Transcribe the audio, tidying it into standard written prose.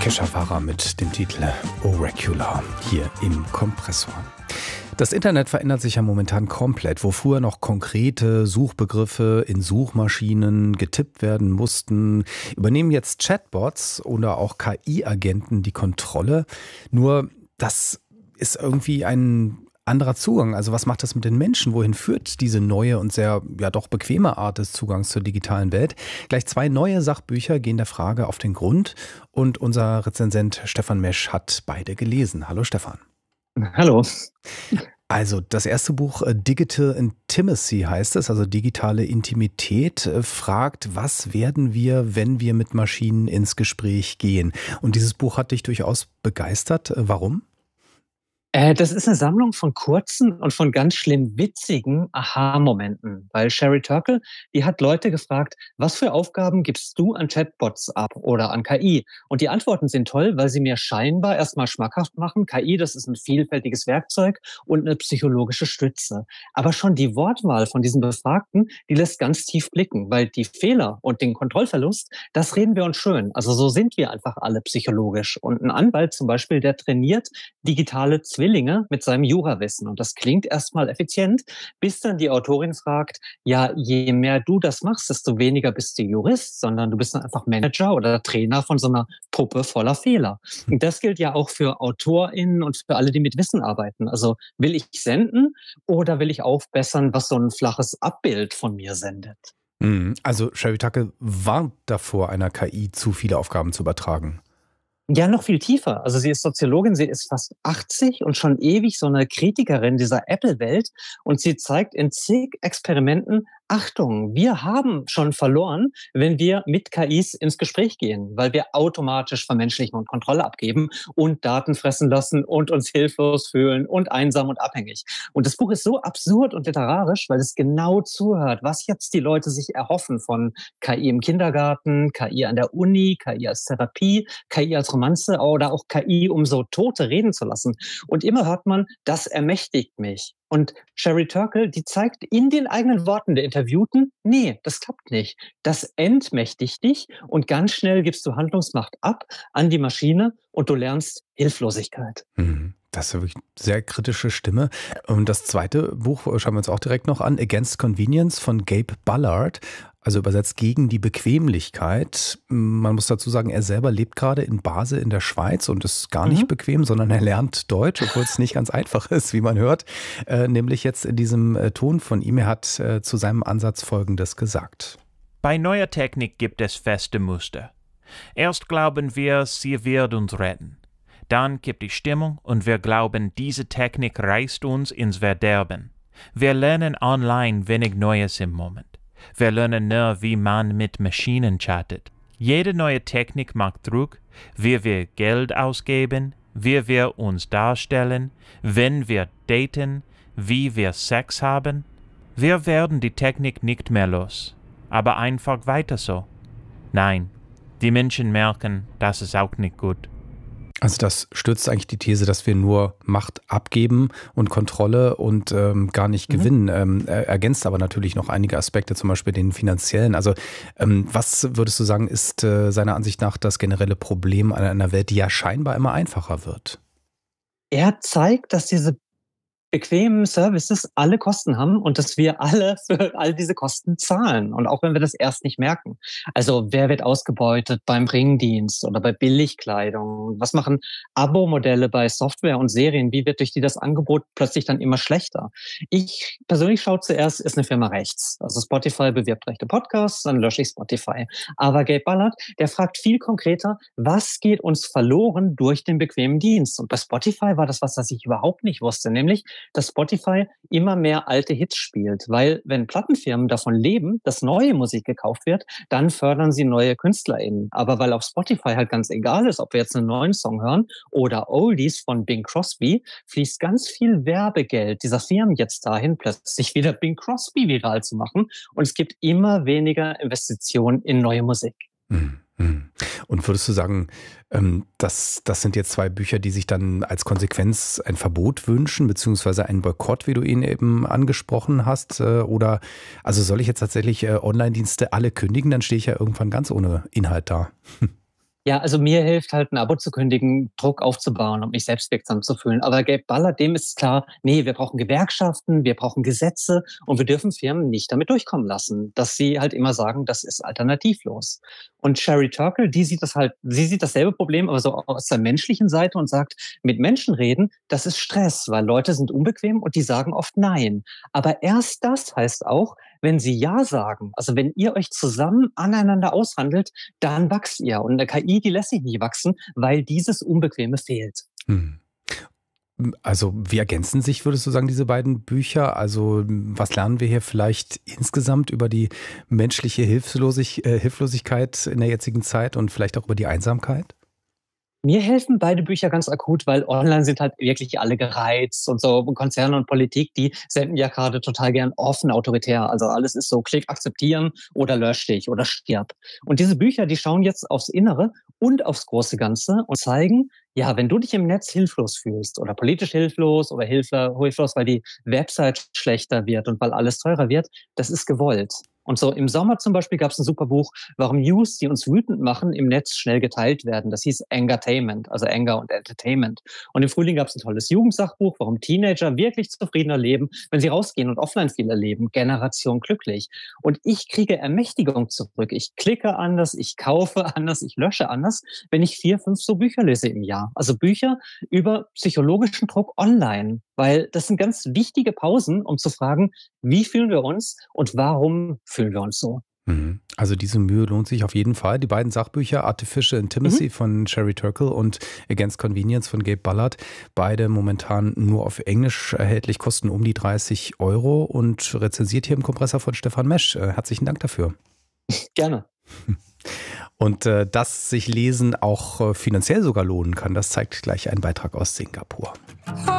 Kesha Farah mit dem Titel Oracular hier im Kompressor. Das Internet verändert sich ja momentan komplett. Wo früher noch konkrete Suchbegriffe in Suchmaschinen getippt werden mussten, übernehmen jetzt Chatbots oder auch KI-Agenten die Kontrolle. Nur das ist irgendwie ein anderer Zugang. Also was macht das mit den Menschen? Wohin führt diese neue und sehr doch bequeme Art des Zugangs zur digitalen Welt? Gleich 2 neue Sachbücher gehen der Frage auf den Grund und unser Rezensent Stefan Mesch hat beide gelesen. Hallo Stefan. Hallo. Also das erste Buch Digital Intimacy heißt es, also digitale Intimität, fragt, was werden wir, wenn wir mit Maschinen ins Gespräch gehen? Und dieses Buch hat dich durchaus begeistert. Warum? Das ist eine Sammlung von kurzen und von ganz schlimm witzigen Aha-Momenten. Weil Sherry Turkle, die hat Leute gefragt, was für Aufgaben gibst du an Chatbots ab oder an KI? Und die Antworten sind toll, weil sie mir scheinbar erstmal schmackhaft machen. KI, das ist ein vielfältiges Werkzeug und eine psychologische Stütze. Aber schon die Wortwahl von diesen Befragten, die lässt ganz tief blicken, weil die Fehler und den Kontrollverlust, das reden wir uns schön. Also so sind wir einfach alle psychologisch. Und ein Anwalt zum Beispiel, der trainiert digitale Zwillinge mit seinem Jurawissen. Und das klingt erstmal effizient, bis dann die Autorin fragt, ja, je mehr du das machst, desto weniger bist du Jurist, sondern du bist dann einfach Manager oder Trainer von so einer Truppe voller Fehler. Und das gilt ja auch für AutorInnen und für alle, die mit Wissen arbeiten. Also will ich senden oder will ich aufbessern, was so ein flaches Abbild von mir sendet? Also Sherry Turkle warnt davor, einer KI zu viele Aufgaben zu übertragen. Ja, noch viel tiefer. Also sie ist Soziologin, sie ist fast 80 und schon ewig so eine Kritikerin dieser Apple-Welt. Und sie zeigt in zig Experimenten, Achtung, wir haben schon verloren, wenn wir mit KIs ins Gespräch gehen, weil wir automatisch vermenschlichen und Kontrolle abgeben und Daten fressen lassen und uns hilflos fühlen und einsam und abhängig. Und das Buch ist so absurd und literarisch, weil es genau zuhört, was jetzt die Leute sich erhoffen von KI im Kindergarten, KI an der Uni, KI als Therapie, KI als Romanze oder auch KI, um so Tote reden zu lassen. Und immer hört man, das ermächtigt mich. Und Sherry Turkle, die zeigt in den eigenen Worten der Interviewten, nee, das klappt nicht. Das entmächtigt dich und ganz schnell gibst du Handlungsmacht ab an die Maschine und du lernst Hilflosigkeit. Das ist ja wirklich eine sehr kritische Stimme. Und das zweite Buch schauen wir uns auch direkt noch an, Against Convenience von Gabe Ballard. Also übersetzt gegen die Bequemlichkeit. Man muss dazu sagen, er selber lebt gerade in Basel in der Schweiz und ist gar nicht bequem, sondern er lernt Deutsch, obwohl es nicht ganz einfach ist, wie man hört. Nämlich jetzt in diesem Ton von ihm. Er hat zu seinem Ansatz Folgendes gesagt. Bei neuer Technik gibt es feste Muster. Erst glauben wir, sie wird uns retten. Dann kippt die Stimmung und wir glauben, diese Technik reißt uns ins Verderben. Wir lernen online wenig Neues im Moment. Wir lernen nur, wie man mit Maschinen chattet. Jede neue Technik macht Druck, wie wir Geld ausgeben, wie wir uns darstellen, wenn wir daten, wie wir Sex haben. Wir werden die Technik nicht mehr los, aber einfach weiter so. Nein, die Menschen merken, das ist auch nicht gut. Also das stützt eigentlich die These, dass wir nur Macht abgeben und Kontrolle und gar nicht gewinnen. Ergänzt aber natürlich noch einige Aspekte, zum Beispiel den finanziellen. Also was würdest du sagen, ist seiner Ansicht nach das generelle Problem an einer Welt, die ja scheinbar immer einfacher wird? Er zeigt, dass diese bequemen Services alle Kosten haben und dass wir alle für all diese Kosten zahlen. Und auch wenn wir das erst nicht merken. Also wer wird ausgebeutet beim Ringdienst oder bei Billigkleidung? Was machen Abo-Modelle bei Software und Serien? Wie wird durch die das Angebot plötzlich dann immer schlechter? Ich persönlich schaue zuerst, ist eine Firma rechts. Also Spotify bewirbt rechte Podcasts, dann lösche ich Spotify. Aber Gabe Ballard, der fragt viel konkreter, was geht uns verloren durch den bequemen Dienst? Und bei Spotify war das was ich überhaupt nicht wusste, nämlich dass Spotify immer mehr alte Hits spielt. Weil wenn Plattenfirmen davon leben, dass neue Musik gekauft wird, dann fördern sie neue KünstlerInnen. Aber weil auf Spotify halt ganz egal ist, ob wir jetzt einen neuen Song hören oder Oldies von Bing Crosby, fließt ganz viel Werbegeld dieser Firmen jetzt dahin, plötzlich wieder Bing Crosby viral zu machen. Und es gibt immer weniger Investitionen in neue Musik. Und würdest du sagen, das sind jetzt 2 Bücher, die sich dann als Konsequenz ein Verbot wünschen, beziehungsweise einen Boykott, wie du ihn eben angesprochen hast? Oder also soll ich jetzt tatsächlich Online-Dienste alle kündigen, dann stehe ich ja irgendwann ganz ohne Inhalt da. Ja, also mir hilft halt ein Abo zu kündigen, Druck aufzubauen, um mich selbstwirksam zu fühlen. Aber Gabe Ballard, dem ist klar, nee, wir brauchen Gewerkschaften, wir brauchen Gesetze und wir dürfen Firmen nicht damit durchkommen lassen, dass sie halt immer sagen, das ist alternativlos. Und Sherry Turkle, sie sieht dasselbe Problem, aber so aus der menschlichen Seite und sagt, mit Menschen reden, das ist Stress, weil Leute sind unbequem und die sagen oft Nein. Aber erst das heißt auch, wenn sie Ja sagen, also wenn ihr euch zusammen aneinander aushandelt, dann wächst ihr. Und eine KI, die lässt sich nicht wachsen, weil dieses Unbequeme fehlt. Hm. Also wie ergänzen sich, würdest du sagen, diese beiden Bücher? Also was lernen wir hier vielleicht insgesamt über die menschliche Hilflosigkeit in der jetzigen Zeit und vielleicht auch über die Einsamkeit? Mir helfen beide Bücher ganz akut, weil online sind halt wirklich alle gereizt und so. Und Konzerne und Politik, die senden ja gerade total gern offen autoritär. Also alles ist so, klick akzeptieren oder lösch dich oder stirb. Und diese Bücher, die schauen jetzt aufs Innere und aufs große Ganze und zeigen, ja, wenn du dich im Netz hilflos fühlst oder politisch hilflos oder hilflos, weil die Website schlechter wird und weil alles teurer wird, das ist gewollt. Und so im Sommer zum Beispiel gab es ein super Buch, warum News, die uns wütend machen, im Netz schnell geteilt werden. Das hieß Angertainment, also Anger und Entertainment. Und im Frühling gab es ein tolles Jugendsachbuch, warum Teenager wirklich zufriedener leben, wenn sie rausgehen und offline viel erleben. Generation glücklich. Und ich kriege Ermächtigung zurück. Ich klicke anders, ich kaufe anders, ich lösche anders, wenn ich 4, 5 so Bücher lese im Jahr. Also Bücher über psychologischen Druck online. Weil das sind ganz wichtige Pausen, um zu fragen, wie fühlen wir uns und warum fühlen wir uns so? Also diese Mühe lohnt sich auf jeden Fall. Die beiden Sachbücher Artificial Intimacy von Sherry Turkle und Against Convenience von Gabe Ballard, beide momentan nur auf Englisch erhältlich, kosten um die 30 € und rezensiert hier im Kompressor von Stefan Mesch. Herzlichen Dank dafür. Gerne. Und dass sich Lesen auch finanziell sogar lohnen kann, das zeigt gleich ein Beitrag aus Singapur.